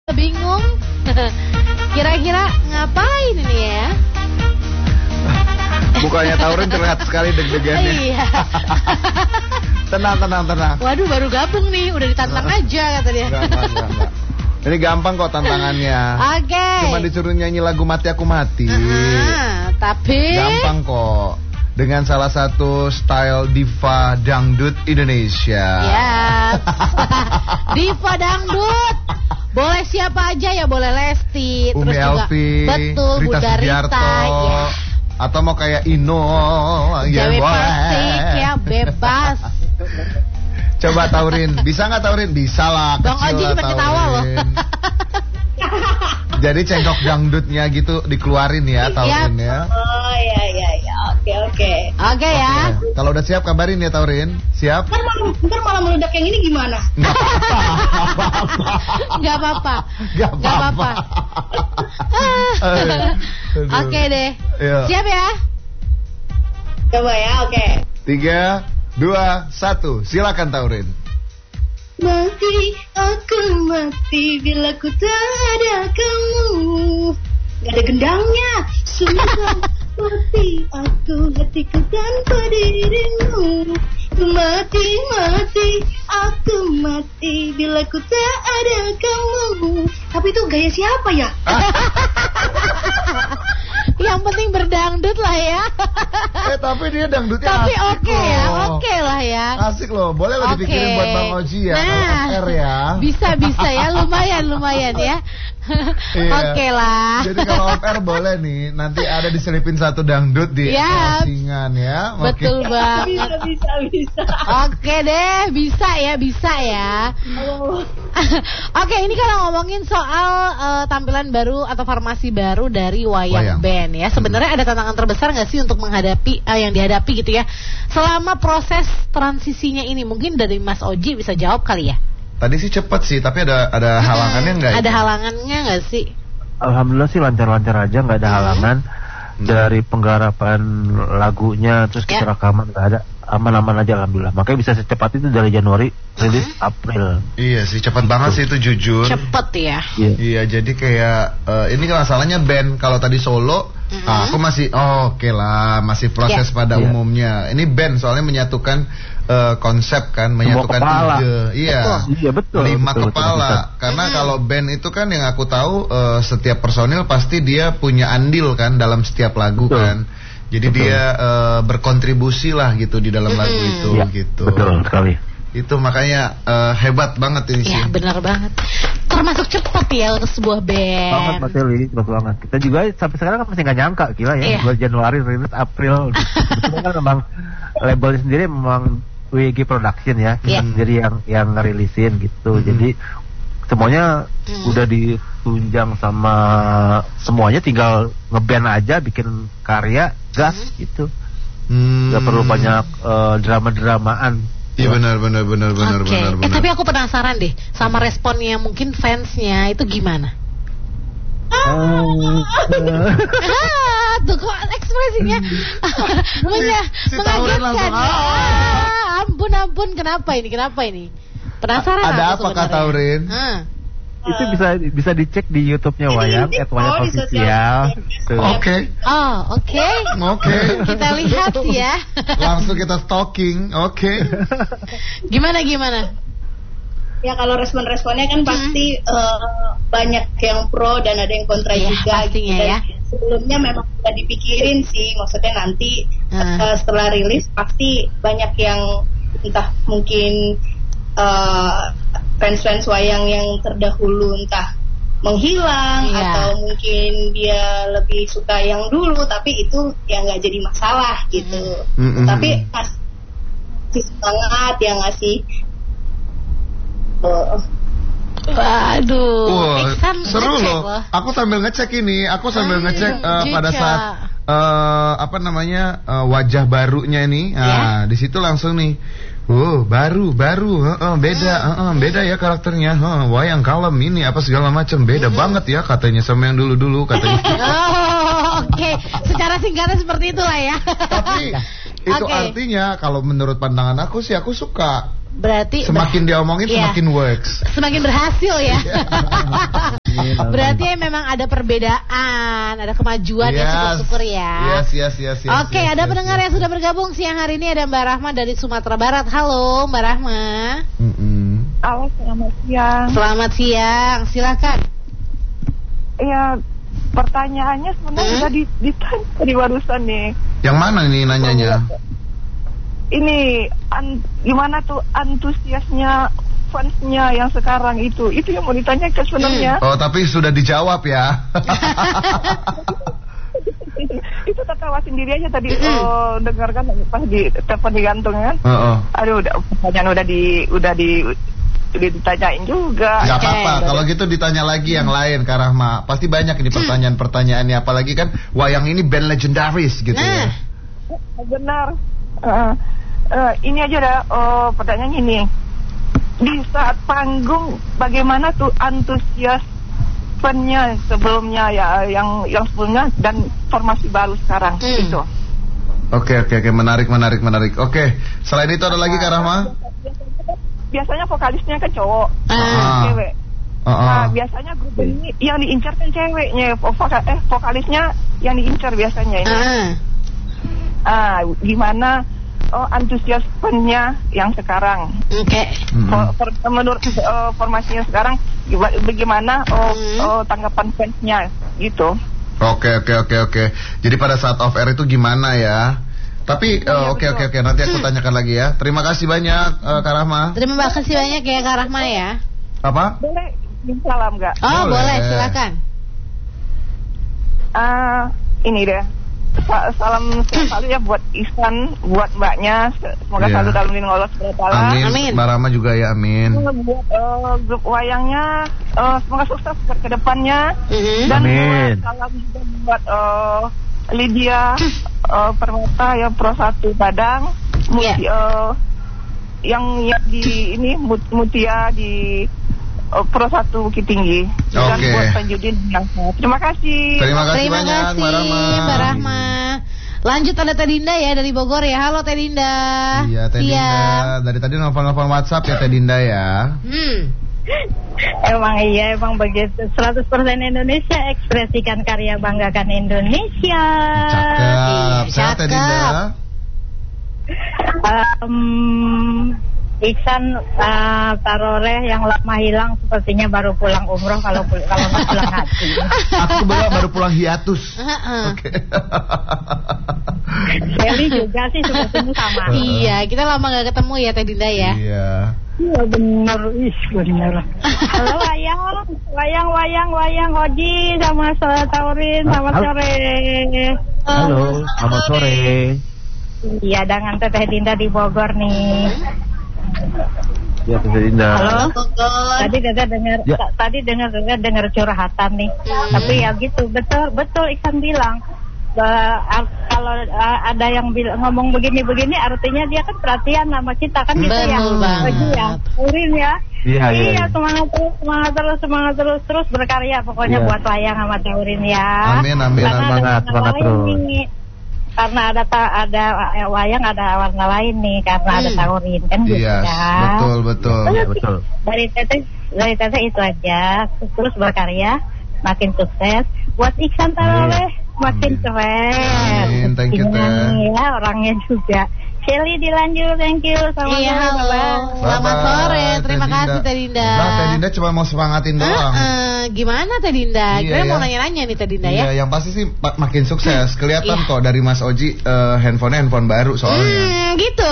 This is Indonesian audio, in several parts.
Bingung? Kira-kira ngapain ini ya? Mukanya Taurin terlihat sekali deg-degannya. Iya. Tenang. Waduh, baru gabung nih, udah ditantang aja kata dia. Enggak. Ini gampang kok tantangannya. Oke. Cuma disuruh nyanyi lagu Mati Aku Mati. Tapi gampang kok. Dengan salah satu style diva dangdut Indonesia. Ya. Diva dangdut. Boleh siapa aja ya, boleh Lesti, Umi terus juga Elvi, betul Rita Sugiarto, ya. Atau mau kayak Ino, ya Jawi boleh. Persik ya, bebas. Coba Taurin, bisa nggak Taurin? Bisa lah. Bang Oji cuma ketawa loh. Jadi cengkok dangdutnya gitu dikeluarin ya Taurin ya. Oh iya. Oke ya. Kalau udah siap kabarin ya Taurin. Siap? Ntar malah meledak yang ini gimana? Nggak apa-apa. Oke deh. Yo. Siap ya? Coba ya, oke. 3, 2, 1. Silakan Taurin. Aku mati bila ku tak ada kamu. Gak ada gendangnya. Sumpah mati aku hatiku tanpa dirimu. Mati aku mati bila ku tak ada kamu. Tapi itu gaya siapa ya? Yang penting berdangdut lah ya. Tapi dia dangdutnya tapi asik oke loh. ya, oke lah ya. Asik loh, boleh lah dipikirin buat Bang Oji ya. Nah, R ya. Bisa ya, lumayan ya. Iya. Oke lah. Jadi kalau off air boleh nih, nanti ada diselipin satu dangdut di closingan ya. Betul banget. Bisa. Oke deh, bisa ya. Oke, ini kalau ngomongin soal tampilan baru atau formasi baru dari Wayang Band ya. Sebenarnya ada tantangan terbesar nggak sih untuk menghadapi yang dihadapi gitu ya selama proses transisinya ini? Mungkin dari Mas Oji bisa jawab kali ya. Tadi sih cepet sih, tapi ada halangannya nggak? Ada halangannya nggak sih? Alhamdulillah sih lancar-lancar aja, nggak ada halangan. Dari penggarapan lagunya terus kita rekaman nggak ada, aman-aman aja alhamdulillah. Makanya bisa secepat itu dari Januari rilis April. Iya sih, cepat banget sih itu jujur. Cepet ya. Iya, jadi kayak ini kan masalahnya band. Kalau tadi solo, aku masih oke lah, masih proses pada umumnya. Ini band soalnya menyatukan konsep kan, menyatukan ide. Iya betul. 5 kepala. Karena kalau band itu kan yang aku tahu setiap personil pasti dia punya andil kan dalam setiap lagu kan. Jadi dia berkontribusi lah gitu di dalam lagu itu gitu. Betul sekali. Itu makanya hebat banget ini sih. Iya benar banget. Termasuk cepat ya untuk sebuah band. Banget Mas Eli, banget. Kita juga sampai sekarang kan masih nggak nyangka gila ya. Bulan Januari rilis April. Itu kan memang labelnya sendiri memang WG Production ya. Kita sendiri yang ngerilisin gitu. Jadi semuanya udah ditunjang sama semuanya, tinggal ngeband aja, bikin karya, gas gitu. Gak perlu banyak drama-dramaan. Iya benar. Tapi aku penasaran deh sama responnya mungkin fansnya itu gimana? Tuh kok ekspresinya mengagetkan. Ampun, kenapa ini? Penasaran ada aku apa Kak Taurin? Itu bisa dicek di YouTube-nya Wayang @wayang_official. Oke. Oke. Kita lihat ya. Langsung kita stalking. Oke. Gimana? Ya kalau respon-responnya kan pasti banyak yang pro dan ada yang kontra juga. Pastinya gitu. Ya. Sebelumnya memang sudah dipikirin sih, maksudnya nanti setelah rilis pasti banyak yang entah mungkin fans wayang yang terdahulu entah menghilang atau mungkin dia lebih suka yang dulu, tapi itu ya nggak jadi masalah gitu. Tapi ngasih semangat, yang ngasih Waduh, seru loh. Aku sambil ngecek ini, pada saat wajah barunya ini. Nah, di situ langsung nih. Baru, beda ya karakternya. Wayang kalem ini apa segala macam, beda banget ya katanya sama yang dulu katanya. Oke. Secara singkatnya seperti itulah ya. Tapi itu artinya kalau menurut pandangan aku sih aku suka. Berarti semakin dia omongin semakin works. Semakin berhasil ya. Berarti memang ada perbedaan, ada kemajuan ya, syukur-syukur ya. Yes. Oke, ada pendengar yang sudah bergabung siang hari ini, ada Mbak Rahma dari Sumatera Barat. Halo Mbak Rahma. Halo, selamat siang. Selamat siang, silakan. Ya, pertanyaannya sebenarnya sudah ditanya tadi barusan nih. Yang mana nih nanyanya? Ini gimana tuh antusiasnya fansnya yang sekarang itu yang mau ditanyakan sebenarnya. Oh, tapi sudah dijawab ya. Itu tertawa sendiri aja tadi. Dengarkan pas di telepon digantung kan. Aduh, pertanyaan udah ditanyain juga. Gak apa-apa, kalau gitu ditanya lagi yang lain, Kak Rahma. Pasti banyak ini pertanyaan-pertanyaannya, apalagi kan wayang ini band legendaris gitu ya. Benar. Ini aja ada pertanyaannya ini. Di saat panggung bagaimana tuh antusias fan-nya sebelumnya ya, yang sebelumnya dan formasi baru sekarang itu. Oke, menarik. Oke, selain itu ada lagi Kak Rahma? Biasanya vokalisnya kan cowok, cewek. Nah, biasanya grup ini yang diincar kan ceweknya, vokalisnya yang diincar biasanya ini. Gimana antusias fan-nya yang sekarang? Menurut formasinya sekarang bagaimana tanggapan fansnya gitu? Oke. Jadi pada saat off air itu gimana ya? Tapi oke, nanti aku tanyakan lagi ya. Terima kasih banyak Kak Rahma. Terima kasih banyak ya Kak Rahma ya. Apa? Boleh salam nggak? Oh boleh, silakan. Ini deh. Salam selalu ya buat Ihsan, buat mbaknya. Semoga selalu dalam lindungan Allah SWT. Amin. Mbak Rahma juga ya, amin. Buat grup wayangnya, semoga sukses ke depannya. Dan amin. Salam juga buat Lydia Permata yang Pro 1 Padang, yang di ini Mutia di Pro 1 Bukit Tinggi. Dan buat Tanjudin yang terima kasih. Terima kasih banyak Mbak Rahma. Lanjut ada Teh Dinda ya dari Bogor ya. Halo Teh Dinda. Iya Teh Dinda. Dari tadi nelfon WhatsApp ya Teh Dinda ya. Emang begitu. 100% Indonesia, ekspresikan karya, banggakan Indonesia. Cakep. Sehat Teh Dinda. Iksan Taroreh yang lama hilang sepertinya baru pulang umroh kalau nggak pulang haji. Aku baru pulang hiatus. Oke. Sally juga sih sepertinya sama. Iya, kita lama nggak ketemu ya Teh Dinda ya. Iya. Iya benar. Halo wayang Oji sama Taurin, selamat sore. Halo, selamat sore. Iya, dengan Teteh Dinda di Bogor nih. Ya, Teteh Dinda. Halo. Tadi dengar curhatan nih. Tapi ya gitu, betul Iksan bilang. Kalau ada yang ngomong begini artinya dia kan perhatian sama kita kan gitu ya. Urin ya. Iya, semangat terus berkarya pokoknya buat wayang sama Taurin ya. Amin. Semangat terus. Karena ada wayang ada warna lain nih karena ada Taurin kan gitu ya. Betul. Iya, betul. Dari Teteh itu aja, terus berkarya, makin sukses. Buat Iksan Taroleh makin keren. Amin, thank you Teh. Ya, orangnya juga. Shelly dilanjut, thank you. Selamat sore. Terima kasih Teh Dinda. Nah, Teh Dinda cuma mau semangatin doang. Gimana Teh Dinda? Kira mau nanya-nanya nih Teh Dinda ya. Iya, yang pasti sih makin sukses. Kelihatan kok dari Mas Oji handphone baru soalnya. Gitu.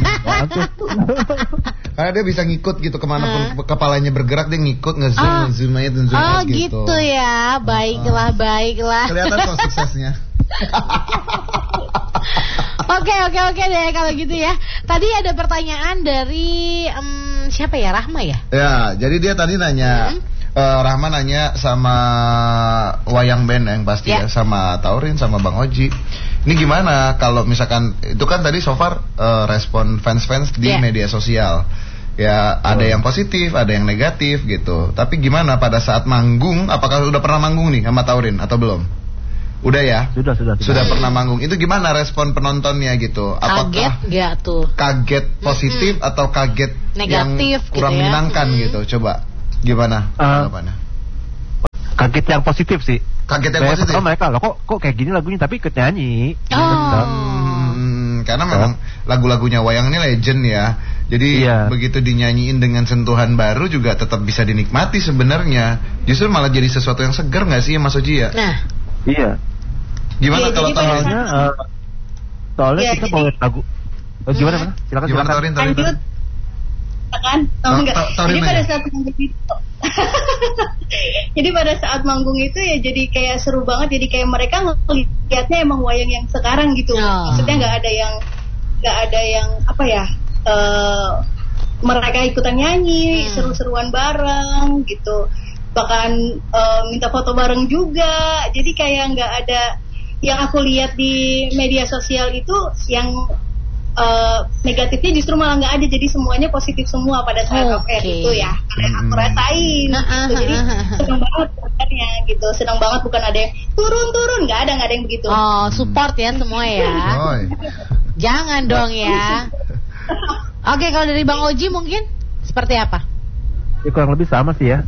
Karena dia bisa ngikut gitu kemanapun kepalanya bergerak, dia ngikut ngezoom aja dan zoom out gitu. Gitu ya. Baiklah. Kelihatan kok suksesnya. Oke deh kalau gitu ya. Tadi ada pertanyaan dari siapa ya, Rahma ya? Ya, jadi dia tadi nanya Rahma nanya sama wayang band yang pasti ya, sama Taurin sama Bang Oji. Ini gimana kalau misalkan itu kan tadi so far respon fans di media sosial. Ya ada yang positif, ada yang negatif gitu. Tapi gimana pada saat manggung? Apakah udah pernah manggung nih sama Taurin atau belum? Udah ya? Sudah pernah manggung. Itu gimana respon penontonnya gitu? Apakah kaget nggak tuh? Kaget positif atau kaget negatif yang kurang gitu ya? menyenangkan gitu? Coba gimana? Kaget yang positif sih. Kaget yang positif. Mereka loh kok kayak gini lagunya tapi ikut nyanyi. Karena memang lagu-lagunya Wayang ini legend ya. Jadi begitu dinyanyiin dengan sentuhan baru juga tetap bisa dinikmati sebenarnya. Justru malah jadi sesuatu yang segar nggak sih Mas Oji ya? Nah, iya. Gimana kalau tahunnya? Soalnya kita bawa lagu. Gimana? Silakan. Taurin. Kan? Jadi pada saat manggung itu, jadi pada saat manggung itu ya jadi kayak seru banget. Jadi kayak mereka ngelihatnya emang wayang yang sekarang gitu. Maksudnya nggak ada yang apa ya? Mereka ikutan nyanyi, seru-seruan bareng gitu. Bahkan minta foto bareng juga. Jadi kayak nggak ada yang aku lihat di media sosial itu yang negatifnya justru malah nggak ada. Jadi semuanya positif semua pada saat off-air itu ya. Karena aku rasain gitu. Jadi senang banget sebenarnya gitu. Senang banget, bukan ada yang turun, nggak ada yang begitu. Oh, support ya semua ya. Jangan dong ya. Oke, kalau dari Bang Oji mungkin seperti apa? Ya kurang lebih sama sih ya.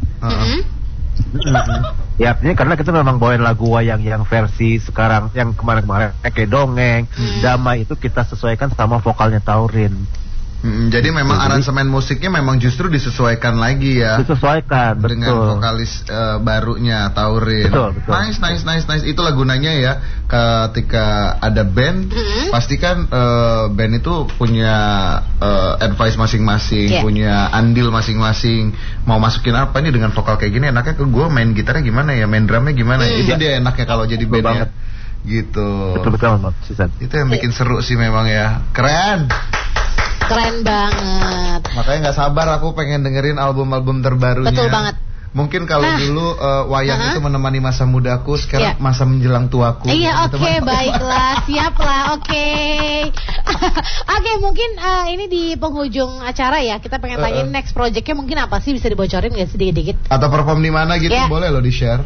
Ya artinya karena kita memang bawain lagu wayang yang versi sekarang, yang kemarin-kemarin kayak dongeng, damai itu kita sesuaikan sama vokalnya Taurin. Jadi memang aransemen musiknya memang justru disesuaikan lagi ya. Disesuaikan, dengan vokalis barunya Taurin. Betul. Nice. Itulah gunanya ya. Ketika ada band, pastikan band itu punya advice masing-masing, punya andil masing-masing. Mau masukin apa nih dengan vokal kayak gini? Enaknya ke gue main gitarnya gimana ya, main drumnya gimana? Itu dia enaknya kalau jadi band ya. Gitu. Betul. Itu yang bikin seru sih memang ya. Keren banget. Makanya nggak sabar aku pengen dengerin album-album terbarunya. Betul banget. Mungkin kalau dulu wayang itu menemani masa mudaku, sekarang masa menjelang tuaku. Iya, oke, baiklah, siaplah, oke. Oke, mungkin ini di penghujung acara ya, kita pengen tanyain next projectnya mungkin apa sih, bisa dibocorin nggak sih dikit-dikit? Atau perform di mana gitu, boleh loh di-share.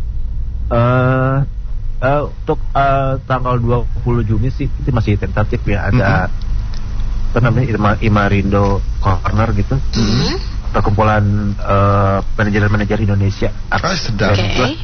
Untuk tanggal 20 Juni sih itu masih tentatif ya, ada apa namanya Imarindo Corner gitu, perkumpulan manajer Indonesia. Sedap.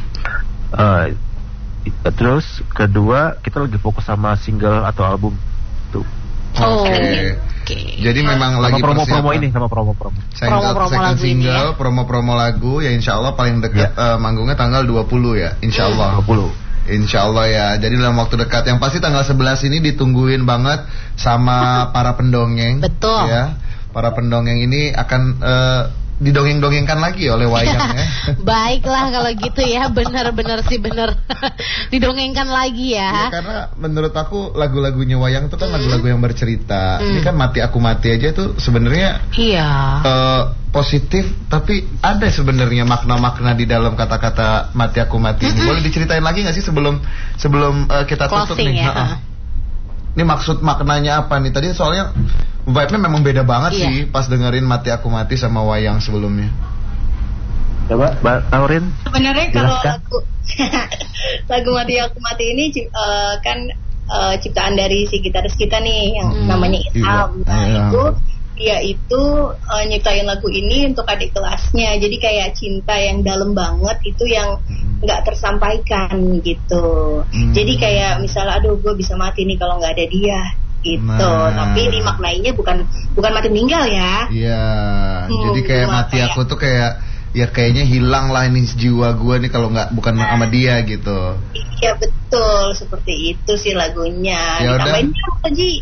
Terus kedua kita lagi fokus sama single atau album tuh. Oke. Jadi memang lagi promo ini sama promo. Second single, promo lagu ya, insya Allah paling dekat manggungnya tanggal 20 ya, insya Allah. 20. Insya Allah ya. Jadi dalam waktu dekat, yang pasti tanggal 11 ini ditungguin banget sama para pendongeng. Betul ya. Para pendongeng ini akan didongeng-dongengkan lagi oleh wayang ya. Baiklah kalau gitu ya, benar-benar sih benar. Didongengkan lagi ya. Karena menurut aku lagu-lagunya wayang itu kan lagu-lagu yang bercerita. Ini kan Mati Aku Mati aja tuh sebenarnya positif, tapi ada sebenarnya makna-makna di dalam kata-kata Mati Aku Mati ini. Boleh diceritain lagi nggak sih sebelum kita tutup nih? Ya. Ini maksud maknanya apa nih? Tadi soalnya vibe-nya memang beda banget sih pas dengerin Mati Aku Mati sama wayang sebelumnya. Coba Mbak Taurin. Sebenarnya kalau lagu Mati Aku Mati ini kan ciptaan dari si gitaris kita nih yang namanya Isham. Dia itu nyiptain lagu ini untuk adik kelasnya. Jadi kayak cinta yang dalam banget itu yang nggak tersampaikan gitu. Jadi kayak misalnya, aduh gue bisa mati nih kalau nggak ada dia gitu. Tapi dimaknainya bukan mati meninggal ya. Iya. Jadi kayak mati aku tuh kayak ya kayaknya hilang lah ini jiwa gue nih kalau bukan sama dia gitu. Iya betul, seperti itu sih lagunya. Ditambahin apa Ji?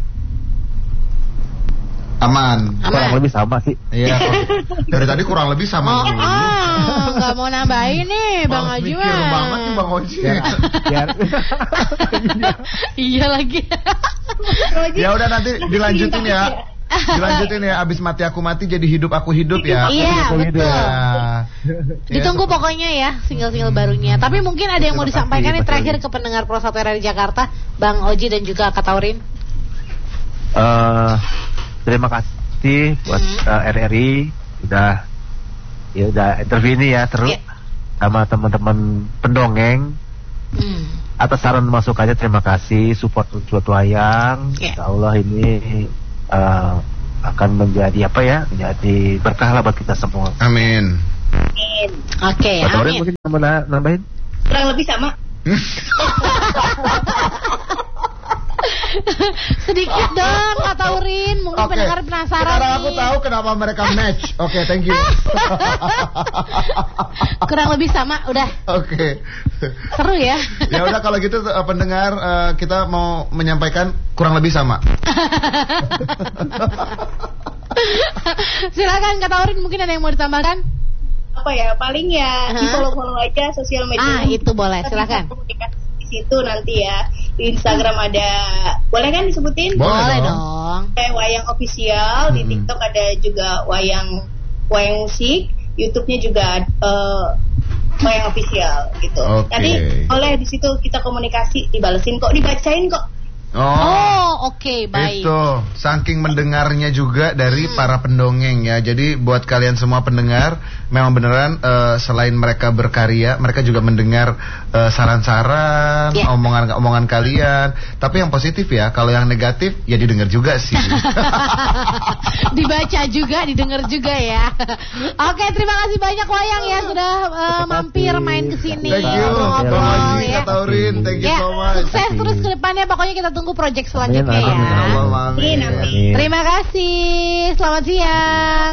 Aman. Kurang lebih sama sih. Iya. Dari tadi kurang lebih sama. Nggak mau nambahin nih Bang Oji mah. Mikir banget nih Bang Oji. Iya lagi. Ya udah nanti dilanjutin ya. Abis Mati Aku Mati jadi Hidup Aku Hidup ya. Iya betul. Ditunggu pokoknya ya single-single barunya. Tapi mungkin ada yang mau disampaikan nih terakhir ke pendengar Pro 1 RRI Jakarta, Bang Oji dan juga Kak Taurin. Terima kasih buat RRI udah interview ini ya, seru sama teman-teman pendongeng. Atas saran masukannya terima kasih, support wayang. Insya Allah ini akan menjadi menjadi berkah lah buat kita semua. Amin. Amin. Oke, amin. Mungkin nambahin? Kurang lebih sama. Sedikit dong Kak Taurin, mungkin pendengar penasaran. Sekarang aku tahu kenapa mereka match. Oke, thank you. Kurang lebih sama, udah. Oke. Seru ya. Ya udah kalau gitu pendengar kita mau menyampaikan kurang lebih sama. Silakan Kak Taurin, mungkin ada yang mau ditambahkan? Apa ya? Paling ya di follow aja sosial media. Itu boleh, silakan. Di situ nanti ya di Instagram ada, boleh kan disebutin? Boleh dong. Kayak Wayang Official, di TikTok ada juga Wayang Musik, YouTube-nya juga Wayang Official gitu. Jadi boleh di situ kita komunikasi, dibalesin kok, dibacain kok. Oke, baik. Itu saking mendengarnya juga dari para pendongeng ya. Jadi buat kalian semua pendengar, memang beneran selain mereka berkarya, mereka juga mendengar saran-saran, omongan kalian. Tapi yang positif ya, kalau yang negatif ya didengar juga sih. Dibaca juga, didengar juga ya. Oke, terima kasih banyak Wayang ya sudah mampir main ke sini. Thank you. Ngobrol ya. Taurin, thank you so much. Sukses terus ke depannya, pokoknya kita tunggu project selanjutnya ya. Amin. Terima kasih. Selamat siang.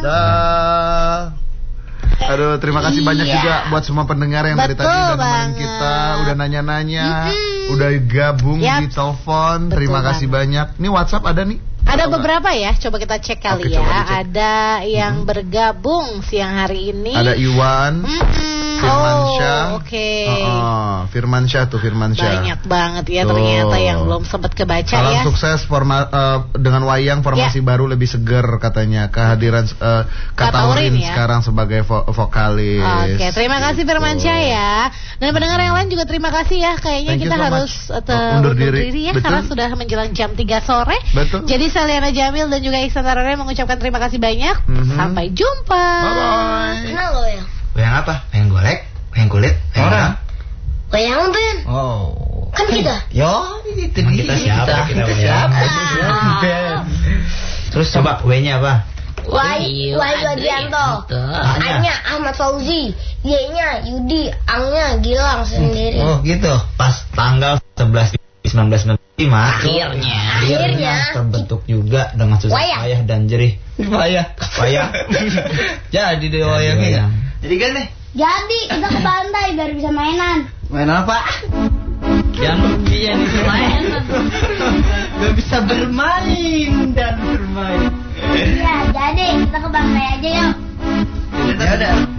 Aduh, terima kasih banyak juga buat semua pendengar yang dari tadi udah nemenin kita, udah nanya-nanya, udah gabung di telepon. Terima kasih banyak. Nih WhatsApp ada nih. Ada beberapa ya, coba kita cek kali ya. Ada yang bergabung siang hari ini. Ada Iwan, Firmansyah. Firmansyah. Banyak banget ya ternyata yang belum sempat kebaca. Salam sukses dengan Wayang formasi baru lebih seger katanya. Kehadiran Kak Taurin ya sekarang sebagai vokalis. Oke, terima kasih Firmansyah ya. Dan pendengar yang lain juga terima kasih ya. Kayaknya kita harus undur diri ya. Karena sudah menjelang jam 3 sore. Betul. Jadi saya Liana Jamil dan juga Iksan Tarare mengucapkan terima kasih banyak. Sampai jumpa. Bye-bye. Halo ya. Wayang apa? Wayang golek? Wayang kulit? Wayang Ben. Kan kita. Yo, itu kita siapa? Kita siapa? Terus coba W-nya apa? Y Wadianto. A-nya Ahmad Fauzi, Y-nya Yudi, A-nya Gilang sendiri. Oh gitu. Pas tanggal 11 1995 akhirnya terbentuk juga dengan susah payah dan jerih. Payah. Jadi deh wayangnya. Jadi kan nih. Jadi kita ke pantai biar bisa mainan. Main apa? Yang bisa mainan. Gak bisa bermain. Iya, jadi kita ke pantai aja yuk. Ya udah.